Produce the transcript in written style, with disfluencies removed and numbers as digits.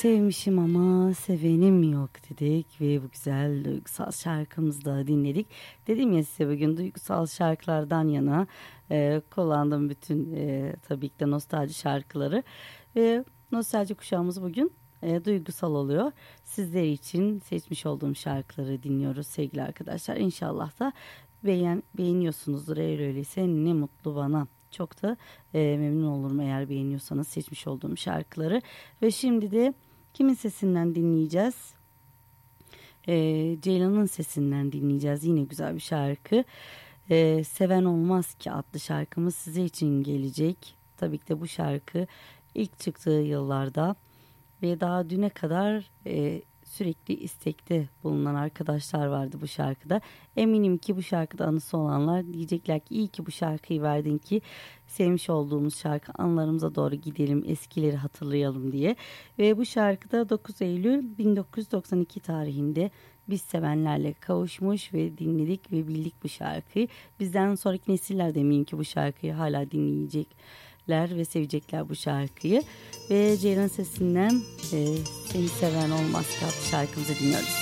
Sevmişim ama sevenim yok dedik ve bu güzel duygusal şarkımızı da dinledik. Dedim ya size bugün duygusal şarkılardan yana kullandım bütün tabii ki de nostalji şarkıları. Ve nostalji kuşağımız bugün duygusal oluyor. Sizler için seçmiş olduğum şarkıları dinliyoruz sevgili arkadaşlar. İnşallah da beğeniyorsunuzdur. Eğer öyleyse ne mutlu bana. Çok da memnun olurum eğer beğeniyorsanız seçmiş olduğum şarkıları. Ve şimdi de kimin sesinden dinleyeceğiz? Ceylan'ın sesinden dinleyeceğiz. Yine güzel bir şarkı. Seven Olmaz Ki adlı şarkımız size için gelecek. Tabii ki de bu şarkı ilk çıktığı yıllarda ve daha düne kadar sürekli istekte bulunan arkadaşlar vardı bu şarkıda. Eminim ki bu şarkıda anısı olanlar diyecekler ki iyi ki bu şarkıyı verdin ki sevmiş olduğumuz şarkı anılarımıza doğru gidelim, eskileri hatırlayalım diye. Ve bu şarkıda 9 Eylül 1992 tarihinde biz sevenlerle kavuşmuş ve dinledik ve bildik bu şarkıyı. Bizden sonraki nesiller de eminim ki bu şarkıyı hala dinleyecekler ve sevecekler bu şarkıyı. Ve Ceylan sesinden Seni Seven Olmaz ki adlı şarkımızı dinliyoruz.